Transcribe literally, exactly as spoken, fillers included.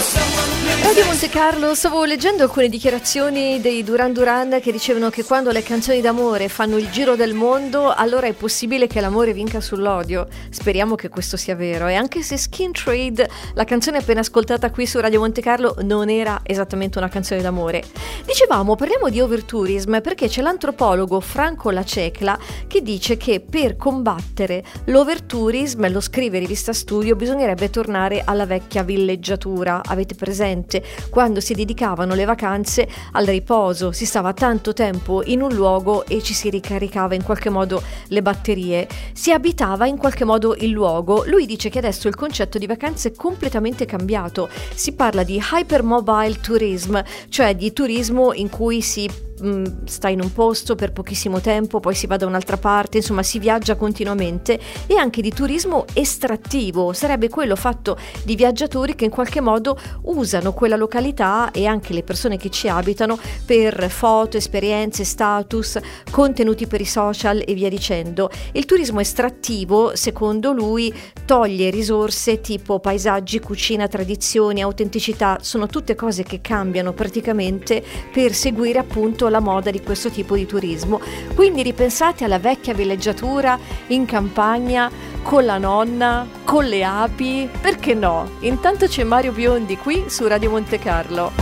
Radio Monte Carlo, stavo leggendo alcune dichiarazioni dei Duran Duran che dicevano che quando le canzoni d'amore fanno il giro del mondo, allora è possibile che l'amore vinca sull'odio. Speriamo che questo sia vero. E anche se Skin Trade, la canzone appena ascoltata qui su Radio Monte Carlo, non era esattamente una canzone d'amore. Dicevamo, parliamo di overtourism perché c'è l'antropologo Franco Lacecla che dice che per combattere l'overtourism, lo scrive Rivista Studio, bisognerebbe tornare alla vecchia villeggiatura. Avete presente? Quando si dedicavano le vacanze al riposo, si stava tanto tempo in un luogo e ci si ricaricava in qualche modo le batterie, si abitava in qualche modo il luogo. Lui dice che adesso il concetto di vacanze è completamente cambiato, si parla di hypermobile tourism, cioè di turismo in cui si sta in un posto per pochissimo tempo, poi si va da un'altra parte, insomma si viaggia continuamente, e anche di turismo estrattivo, sarebbe quello fatto di viaggiatori che in qualche modo usano quella località e anche le persone che ci abitano per foto, esperienze, status, contenuti per i social e via dicendo. Il turismo estrattivo, secondo lui, toglie risorse tipo paesaggi, cucina, tradizioni, autenticità, sono tutte cose che cambiano praticamente per seguire appunto la moda di questo tipo di turismo. Quindi ripensate alla vecchia villeggiatura in campagna con la nonna, con le api, perché no? Intanto c'è Mario Biondi qui su Radio Monte Carlo.